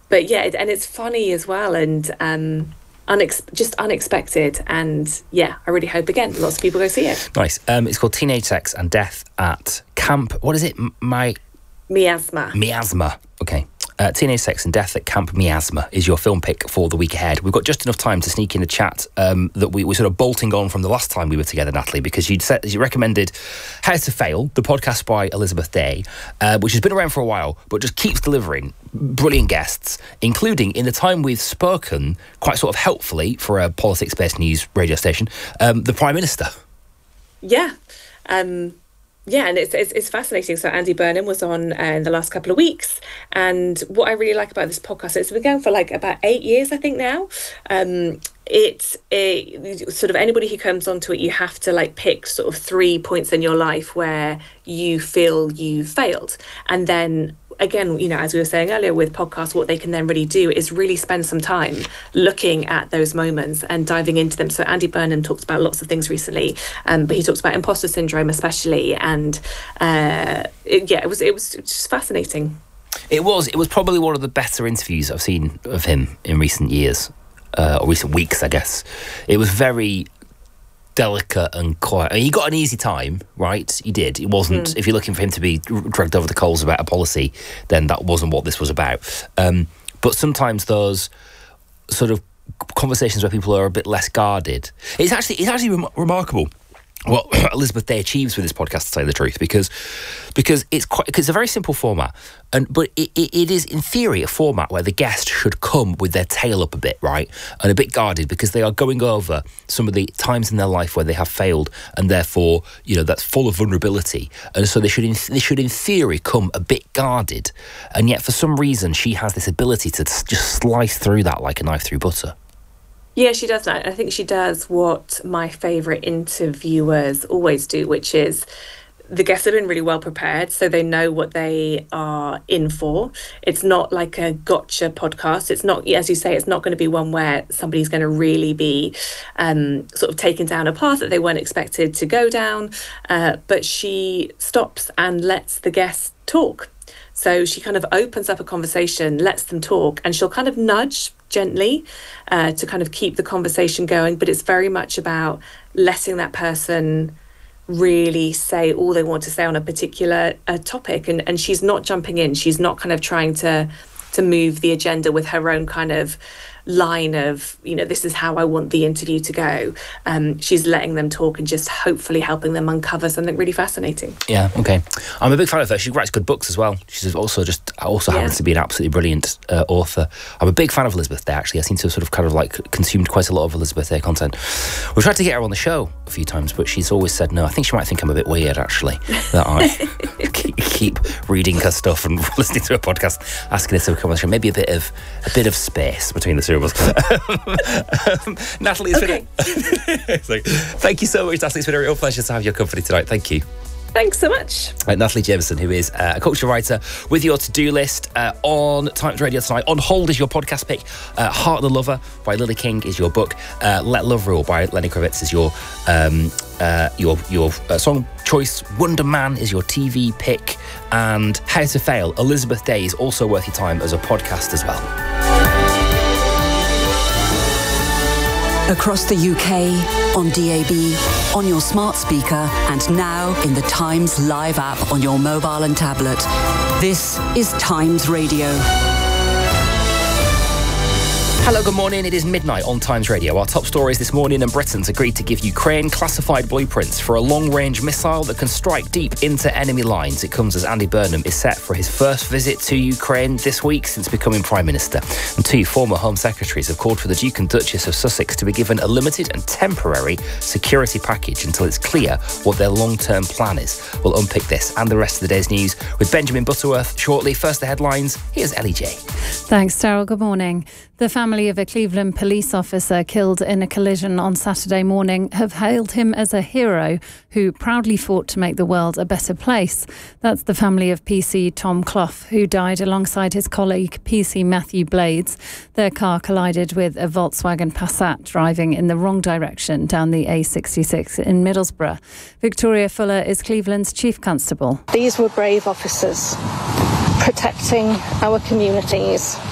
But yeah, and it's funny as well, and just unexpected. And yeah, I really hope again lots of people go see it. Nice. It's called Teenage Sex and Death at Camp. What is it? Miasma. Miasma. Okay. Teenage Sex and Death at Camp Miasma is your film pick for the week ahead. We've got just enough time to sneak in a chat that we were sort of bolting on from the last time we were together, Natalie, because you recommended How to Fail, the podcast by Elizabeth Day, which has been around for a while, but just keeps delivering brilliant guests, including, in the time we've spoken, quite sort of helpfully for a politics-based news radio station, the Prime Minister. Yeah. Yeah, and it's fascinating. So Andy Burnham was on in the last couple of weeks, and what I really like about this podcast, it's been going for like about 8 years, I think now. It's sort of anybody who comes onto it, you have to like pick sort of 3 points in your life where you feel you failed, and then again, you know, as we were saying earlier with podcasts, what they can then really do is really spend some time looking at those moments and diving into them. So Andy Burnham talked about lots of things recently, but he talks about imposter syndrome especially, and it was just fascinating. It was probably one of the better interviews I've seen of him in recent years, or recent weeks, I guess. It was very delicate and quiet. I mean, he got an easy time, right? He did. It wasn't, if you're looking for him to be dragged over the coals about a policy, then that wasn't what this was about. But sometimes those sort of conversations where people are a bit less guarded, it's actually remarkable what Elizabeth Day achieves with this podcast, to tell you the truth, because it's a very simple format, but it is in theory a format where the guest should come with their tail up a bit, right, and a bit guarded, because they are going over some of the times in their life where they have failed, and therefore, you know, that's full of vulnerability, and so they should in theory come a bit guarded, and yet for some reason she has this ability to just slice through that like a knife through butter. Yeah, she does that. I think she does what my favourite interviewers always do, which is the guests have been really well prepared, so they know what they are in for. It's not like a gotcha podcast. It's not, as you say, it's not going to be one where somebody's going to really be sort of taken down a path that they weren't expected to go down. But she stops and lets the guests talk. So she kind of opens up a conversation, lets them talk, and she'll kind of nudge gently to kind of keep the conversation going. But it's very much about letting that person really say all they want to say on a particular topic. And she's not jumping in. She's not kind of trying to move the agenda with her own kind of line of, you know, this is how I want the interview to go. She's letting them talk and just hopefully helping them uncover something really fascinating. Yeah, okay. I'm a big fan of her. She writes good books as well. She's also happens to be an absolutely brilliant author. I'm a big fan of Elizabeth Day, actually. I seem to have sort of kind of like consumed quite a lot of Elizabeth Day content. We've tried to get her on the show a few times, but she's always said no. I think she might think I'm a bit weird, actually, that I keep reading her stuff and listening to her podcast, asking her to come on the show. Maybe a bit of space between the two of us. Natalie, it's like, thank you so much, Natalie. It's been a real pleasure to have your company tonight. Thank you. Thanks so much. Natalie Jameson, who is a culture writer with your to-do list on Times Radio tonight. On Hold is your podcast pick. Heart of the Lover by Lily King is your book. Let Love Rule by Lenny Kravitz is your song choice. Wonder Man is your TV pick. And How to Fail, Elizabeth Day, is also worth your time as a podcast as well. Across the UK, on DAB, on your smart speaker, and now in the Times Live app on your mobile and tablet. This is Times Radio. Hello, good morning. It is midnight on Times Radio. Our top stories this morning, and Britain's agreed to give Ukraine classified blueprints for a long-range missile that can strike deep into enemy lines. It comes as Andy Burnham is set for his first visit to Ukraine this week since becoming Prime Minister. And two former Home Secretaries have called for the Duke and Duchess of Sussex to be given a limited and temporary security package until it's clear what their long-term plan is. We'll unpick this and the rest of the day's news with Benjamin Butterworth shortly. First, the headlines. Here's Ellie J. Thanks, Daryl. Good morning. The family of a Cleveland police officer killed in a collision on Saturday morning have hailed him as a hero who proudly fought to make the world a better place. That's the family of PC Tom Clough, who died alongside his colleague PC Matthew Blades. Their car collided with a Volkswagen Passat driving in the wrong direction down the A66 in Middlesbrough. Victoria Fuller is Cleveland's Chief Constable. These were brave officers protecting our communities